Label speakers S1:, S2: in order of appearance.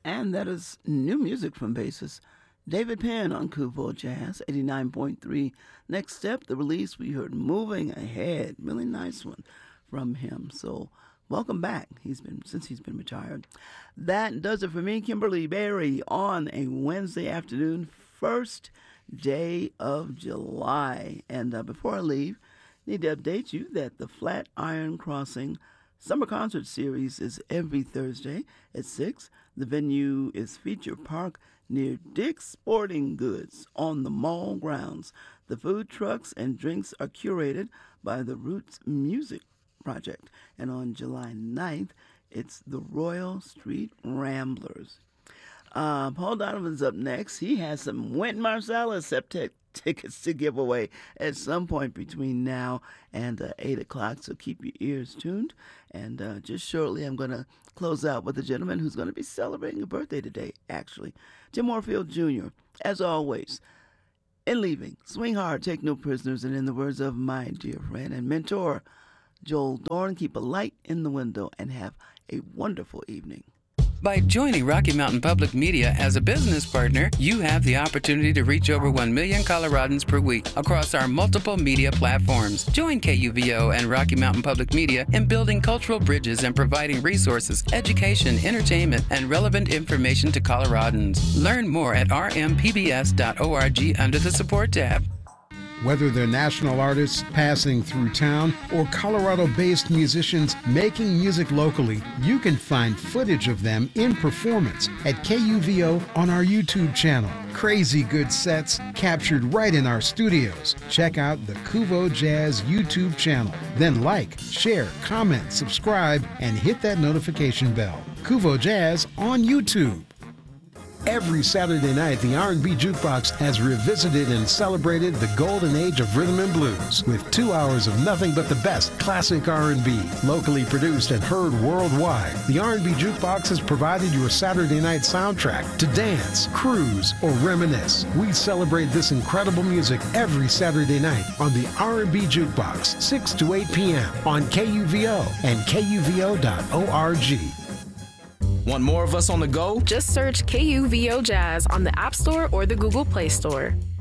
S1: And that is new music from bassist David Penn on Kuvo Jazz 89.3. Next step, the release we heard Moving Ahead. Really nice one from him. So welcome back. He's been retired. That does it for me, Kimberly Berry, on a Wednesday afternoon, first day of July. And before I leave, I need to update you that the Flatiron Crossing Summer Concert Series is every Thursday at 6. The venue is Feature Park near Dick's Sporting Goods on the mall grounds. The food trucks and drinks are curated by the Roots Music Project. And on July 9th, it's the Royal Street Ramblers. Paul Donovan's up next. He has some Wynton Marsalis Septet tickets to give away at some point between now and 8 o'clock, so keep your ears tuned. And just shortly, I'm going to close out with a gentleman who's going to be celebrating a birthday today, actually. Tim Warfield Jr., as always, in leaving, swing hard, take no prisoners, and in the words of my dear friend and mentor, Joel Dorn, keep a light in the window and have a wonderful evening.
S2: By joining Rocky Mountain Public Media as a business partner, you have the opportunity to reach over 1 million Coloradans per week across our multiple media platforms. Join KUVO and Rocky Mountain Public Media in building cultural bridges and providing resources, education, entertainment, and relevant information to Coloradans. Learn more at rmpbs.org under the Support tab.
S3: Whether they're national artists passing through town or Colorado-based musicians making music locally, you can find footage of them in performance at KUVO on our YouTube channel. Crazy good sets captured right in our studios. Check out the Kuvo Jazz YouTube channel. Then like, share, comment, subscribe, and hit that notification bell. Kuvo Jazz on YouTube. Every Saturday night, the R&B Jukebox has revisited and celebrated the golden age of rhythm and blues with 2 hours of nothing but the best classic R&B, locally produced and heard worldwide. The R&B Jukebox has provided your Saturday night soundtrack to dance, cruise, or reminisce. We celebrate this incredible music every Saturday night on the R&B Jukebox, 6 to 8 p.m. on KUVO and KUVO.org.
S4: Want more of us on the go?
S5: Just search KUVO Jazz on the App Store or the Google Play Store.